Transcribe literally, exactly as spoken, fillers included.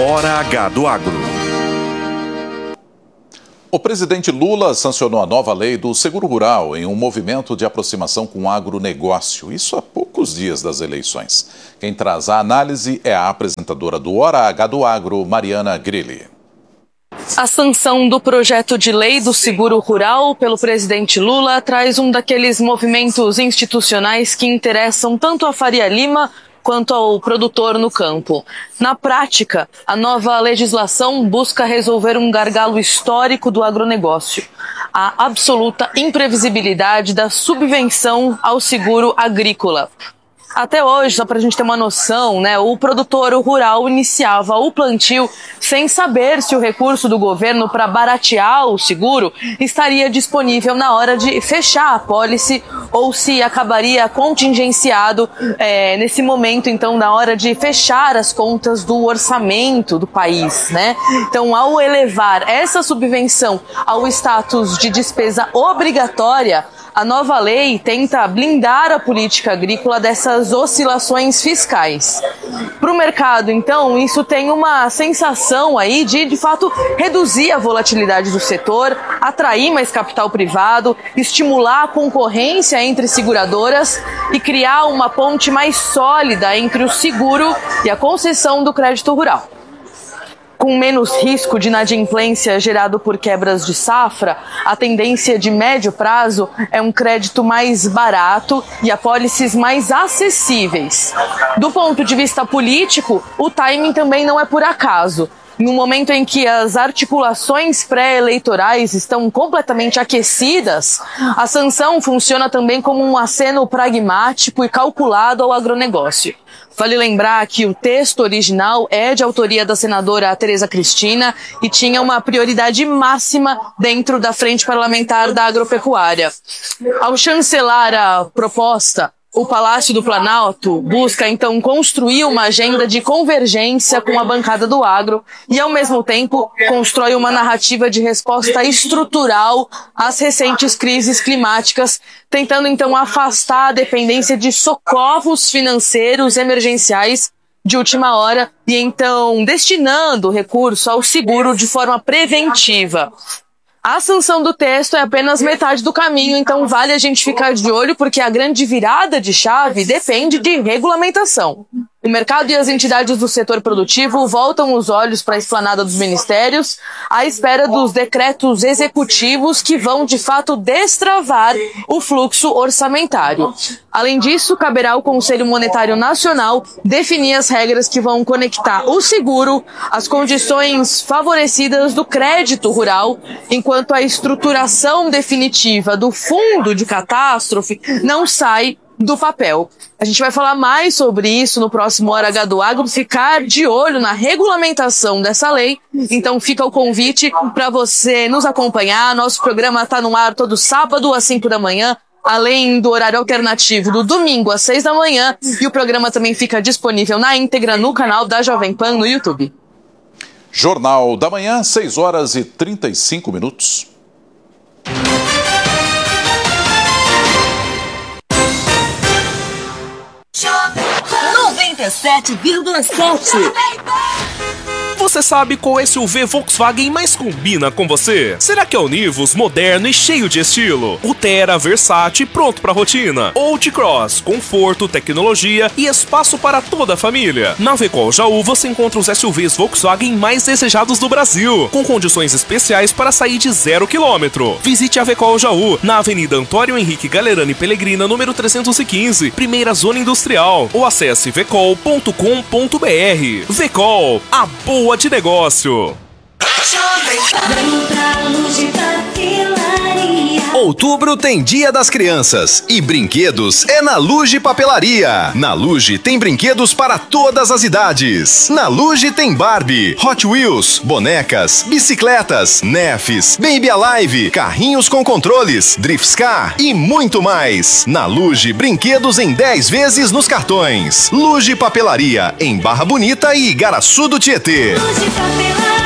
Hora H do Agro. O presidente Lula sancionou a nova lei do seguro rural em um movimento de aproximação com o agronegócio, isso há poucos dias das eleições. Quem traz a análise é a apresentadora do Hora H do Agro, Mariana Grilli. A sanção do projeto de lei do seguro rural pelo presidente Lula traz um daqueles movimentos institucionais que interessam tanto a Faria Lima quanto ao produtor no campo. Na prática, a nova legislação busca resolver um gargalo histórico do agronegócio: a absoluta imprevisibilidade da subvenção ao seguro agrícola. Até hoje, só para a gente ter uma noção, né, o produtor rural iniciava o plantio sem saber se o recurso do governo para baratear o seguro estaria disponível na hora de fechar a pólice ou se acabaria contingenciado é, nesse momento, então, na hora de fechar as contas do orçamento do país, né? Então, ao elevar essa subvenção ao status de despesa obrigatória, a nova lei tenta blindar a política agrícola dessas oscilações fiscais. Para o mercado, então, isso tem uma sensação aí de, de fato, reduzir a volatilidade do setor, atrair mais capital privado, estimular a concorrência entre seguradoras e criar uma ponte mais sólida entre o seguro e a concessão do crédito rural. Com menos risco de inadimplência gerado por quebras de safra, a tendência de médio prazo é um crédito mais barato e apólices mais acessíveis. Do ponto de vista político, o timing também não é por acaso. No momento em que as articulações pré-eleitorais estão completamente aquecidas, a sanção funciona também como um aceno pragmático e calculado ao agronegócio. Vale lembrar que o texto original é de autoria da senadora Tereza Cristina e tinha uma prioridade máxima dentro da Frente Parlamentar da Agropecuária. Ao chancelar a proposta, o Palácio do Planalto busca, então, construir uma agenda de convergência com a bancada do agro e, ao mesmo tempo, constrói uma narrativa de resposta estrutural às recentes crises climáticas, tentando, então, afastar a dependência de socorros financeiros emergenciais de última hora e, então, destinando o recurso ao seguro de forma preventiva. A sanção do texto é apenas metade do caminho, então vale a gente ficar de olho, porque a grande virada de chave depende de regulamentação. O mercado e as entidades do setor produtivo voltam os olhos para a esplanada dos ministérios à espera dos decretos executivos que vão, de fato, destravar o fluxo orçamentário. Além disso, caberá ao Conselho Monetário Nacional definir as regras que vão conectar o seguro às condições favorecidas do crédito rural, enquanto a estruturação definitiva do fundo de catástrofe não sai do papel. A gente vai falar mais sobre isso no próximo Hora H do Agro, ficar de olho na regulamentação dessa lei. Então fica o convite para você nos acompanhar. Nosso programa está no ar todo sábado às cinco da manhã, além do horário alternativo do domingo às seis da manhã. E o programa também fica disponível na íntegra no canal da Jovem Pan no YouTube. Jornal da Manhã, seis horas e trinta e cinco minutos. noventa e sete vírgula sete. Você sabe qual S U V Volkswagen mais combina com você? Será que é o Nivus, moderno e cheio de estilo? O Terra, versátil e pronto pra rotina? Ou o T-Cross, conforto, tecnologia e espaço para toda a família? Na Vecol Jaú você encontra os S U Vs Volkswagen mais desejados do Brasil, com condições especiais para sair de zero quilômetro. Visite a Vecol Jaú, na Avenida Antônio Henrique Galerani Pellegrina, número trezentos e quinze, primeira zona industrial, ou acesse vecol ponto com ponto br. Vecol, a boa de negócio. Outubro tem Dia das Crianças e brinquedos é na Luge Papelaria. Na Luge tem brinquedos para todas as idades. Na Luge tem Barbie, Hot Wheels, bonecas, bicicletas, Nefs, Baby Alive, carrinhos com controles, Drifts Car e muito mais. Na Luge, brinquedos em dez vezes nos cartões. Luge Papelaria, em Barra Bonita e Igaraçu do Tietê. Luge Papelaria.